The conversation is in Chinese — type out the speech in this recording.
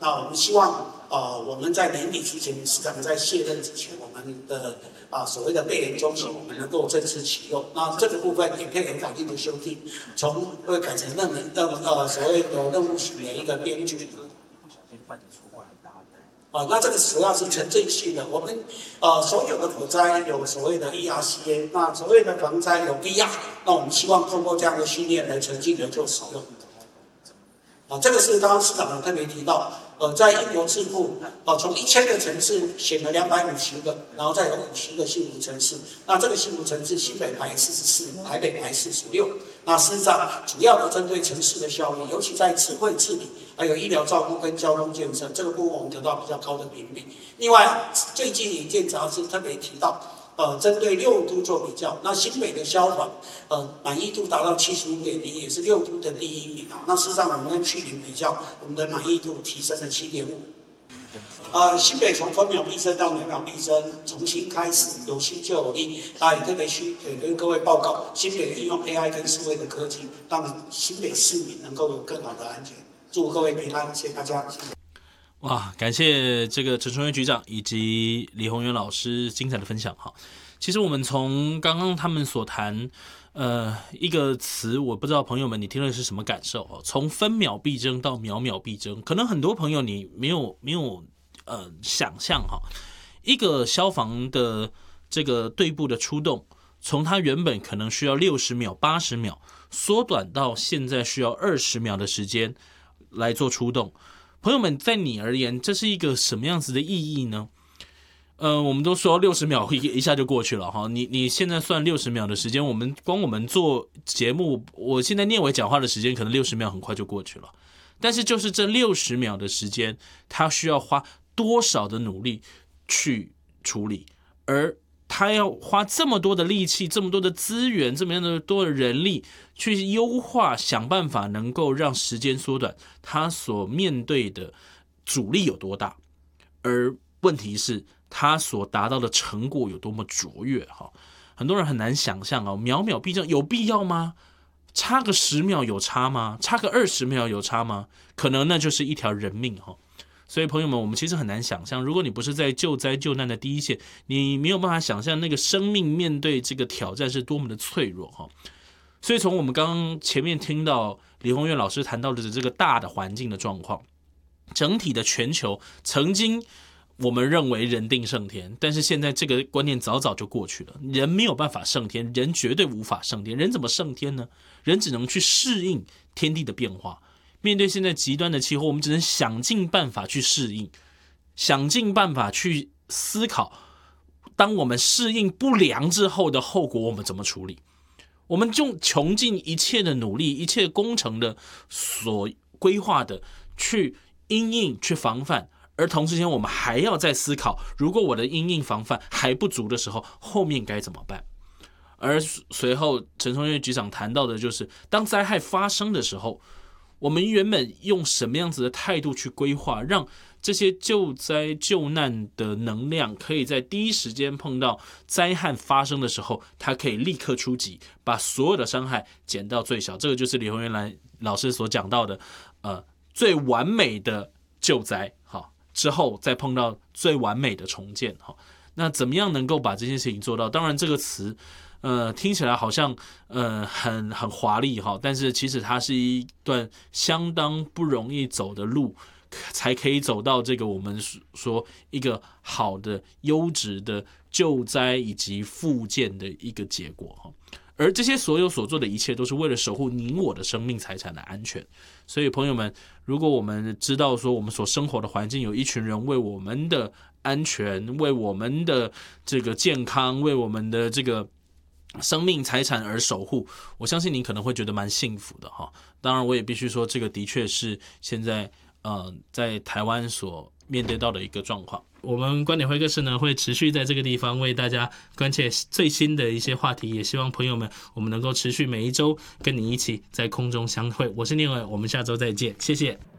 那我们希望我们在年底之前，市长在卸任之前，我们的所谓的备研中心，我们能够正式启用。那这个部分也配合法律的修订，会改成所谓的任务型的一个编剧。那这个主要是城镇性的，我们所有的火灾有所谓的 ERCA， 那所谓的防灾有 VR， 那我们希望通过这样的训练来沉浸的做使用。这个是刚刚市长特别提到，在英国智库，从1000个城市选了250个，然后再有50个幸福城市。那这个幸福城市，新北排44，台北排46。那事实上，主要的针对城市的效益，尤其在智慧治理、还有医疗照顾跟交通建设这个部分，我们得到比较高的评比。另外，最近一件杂志特别提到。针对6都做比较，那新北的消防，满意度达到75.0，也是6都的第1名。那事实上，我们跟去年比较，我们的满意度提升了7.5。新北从分秒必争到秒秒必争，重新开始，有新就有力。那也特别跟各位报告，新北运用 AI 跟数位的科技，让新北市民能够有更好的安全。祝各位平安，谢谢大家。 哇，感谢这个陈崇源局长以及李宏源老师精彩的分享哈。其实我们从刚刚他们所谈，一个词，我不知道朋友们你听了是什么感受哦。从分秒必争到秒秒必争，可能很多朋友你没有想象哈，一个消防的这个队部的出动，从它原本可能需要60秒、80秒，缩短到现在需要20秒的时间来做出动。朋友们，在你而言，这是一个什么样子的意义呢？我们都说60秒一下就过去了哈。你现在算60秒的时间，我们做节目，我现在念我讲话的时间，可能60秒很快就过去了。但是就是这60秒的时间，它需要花多少的努力去处理，而他要花这么多的力气、这么多的资源、这么多的人力去优化，想办法能够让时间缩短，他所面对的阻力有多大？而问题是，他所达到的成果有多么卓越？很多人很难想象啊，秒秒必争有必要吗？差个10秒有差吗？差个20秒有差吗？可能那就是一条人命哈。所以朋友们，我们其实很难想象，如果你不是在救灾救难的第一线，你没有办法想象那个生命面对这个挑战是多么的脆弱哈。所以从我们刚刚前面听到李宏源老师谈到的这个大的环境的状况，整体的全球曾经我们认为人定胜天，但是现在这个观念早早就过去了。人没有办法胜天，人绝对无法胜天。人怎么胜天呢？人只能去适应天地的变化。面对现在极端的气候，我们只能想尽办法去适应，想尽办法去思考，当我们适应不良之后的后果，我们怎么处理？我们就穷尽一切的努力，一切工程的所规划的去因应、去防范，而同时间我们还要再思考，如果我的因应防范还不足的时候，后面该怎么办？而随后陈崇源局长谈到的就是，当灾害发生的时候，我们原本用什么样子的态度去规划，让这些救灾救难的能量可以在第一时间碰到灾害发生的时候，它可以立刻出击，把所有的伤害减到最小。这个就是李宏源老师所讲到的，最完美的救灾，之后再碰到最完美的重建。那怎么样能够把这件事情做到？当然这个词听起来好像很华丽哈，但是其实它是一段相当不容易走的路，才可以走到这个我们说一个好的优质的救灾以及复健的一个结果哈。而这些所有所做的一切，都是为了守护你我的生命财产的安全。所以朋友们，如果我们知道说我们所生活的环境有一群人为我们的安全、为我们的这个健康、为我们的这个生命财产而守护，我相信您可能会觉得蛮幸福的哈。当然我也必须说，这个的确是现在在台湾所面对到的一个状况。我们观点会客室呢，会持续在这个地方为大家关切最新的一些话题，也希望朋友们我们能够持续每一周跟你一起在空中相会。我是念伟，我们下周再见，谢谢。